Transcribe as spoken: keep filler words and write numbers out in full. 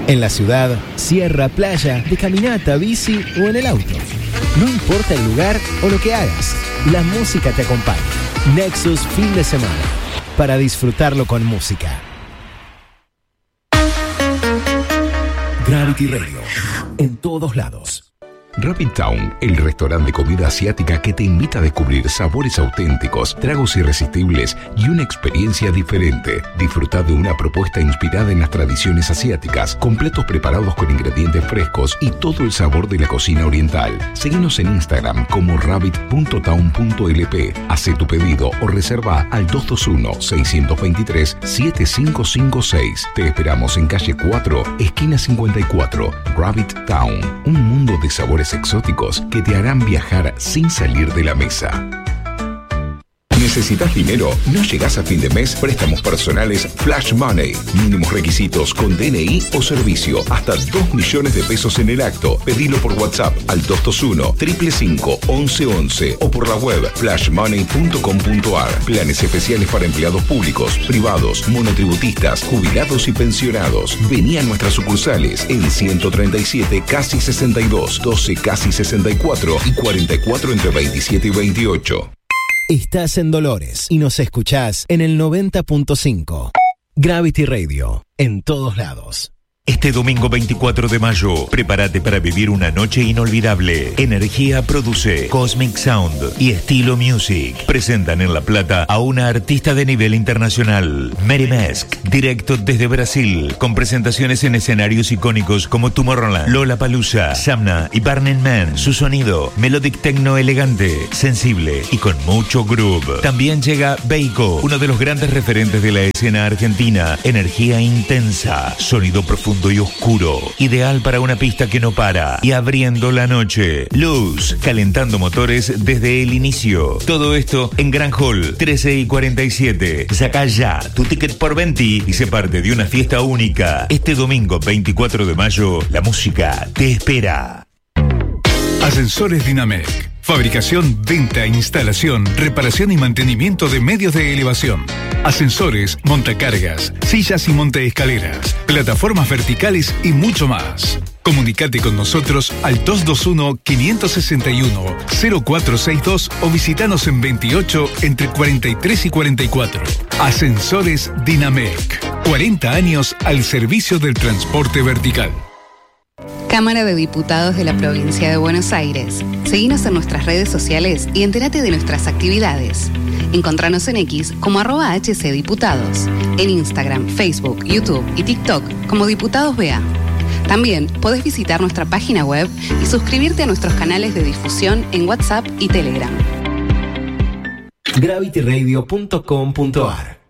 En la ciudad, sierra, playa, de caminata, bici o en el auto. No importa el lugar o lo que hagas, la música te acompaña. Nexus Fin de Semana, para disfrutarlo con música. Gravity Radio, en todos lados. Rabbit Town, el restaurante de comida asiática que te invita a descubrir sabores auténticos, tragos irresistibles y una experiencia diferente. Disfruta de una propuesta inspirada en las tradiciones asiáticas, con platos preparados con ingredientes frescos y todo el sabor de la cocina oriental. Seguinos en Instagram como rabbit punto town punto l p. Hace tu pedido o reserva al dos dos uno, seis dos tres, siete cinco cinco seis. Te esperamos en calle cuatro, esquina cincuenta y cuatro. Rabbit Town, un mundo de sabores exóticos que te harán viajar sin salir de la mesa. ¿Necesitas dinero? ¿No llegás a fin de mes? Préstamos personales Flash Money. Mínimos requisitos con D N I o servicio. Hasta dos millones de pesos en el acto. Pedilo por WhatsApp al dos dos uno, cinco cinco cinco, once once o por la web flash money punto com punto a r. Planes especiales para empleados públicos, privados, monotributistas, jubilados y pensionados. Vení a nuestras sucursales en ciento treinta y siete, casi sesenta y dos, doce, casi sesenta y cuatro y cuarenta y cuatro entre veintisiete y veintiocho. Estás en Dolores y nos escuchás en el noventa punto cinco. Gravity Radio, en todos lados. Este domingo veinticuatro de mayo, prepárate para vivir una noche inolvidable. Energía produce, Cosmic Sound y Estilo Music presentan en La Plata a una artista de nivel internacional, Mary Mesk, directo desde Brasil, con presentaciones en escenarios icónicos como Tomorrowland, Lollapalooza, Samna y Burning Man. Su sonido, melodic techno elegante, sensible y con mucho groove. También llega Beico, uno de los grandes referentes de la escena argentina. Energía intensa, sonido profundo y oscuro, ideal para una pista que no para, y abriendo la noche. Luz, calentando motores desde el inicio. Todo esto en Gran Hall, trece y cuarenta y siete. Saca ya tu ticket por Venti y se parte de una fiesta única. Este domingo veinticuatro de mayo, la música te espera. Ascensores Dinamec. Fabricación, venta, instalación, reparación y mantenimiento de medios de elevación. Ascensores, montacargas, sillas y montaescaleras, plataformas verticales y mucho más. Comunicate con nosotros al dos dos uno, cinco seis uno, cero cuatro seis dos o visitanos en veintiocho entre cuarenta y tres y cuarenta y cuatro. Ascensores Dinamec. cuarenta años al servicio del transporte vertical. Cámara de Diputados de la Provincia de Buenos Aires. Seguinos en nuestras redes sociales y entérate de nuestras actividades. Encontranos en X como arroba hcdiputados, en Instagram, Facebook, YouTube y TikTok como Diputados B A. También podés visitar nuestra página web y suscribirte a nuestros canales de difusión en WhatsApp y Telegram. gravity radio punto com punto a r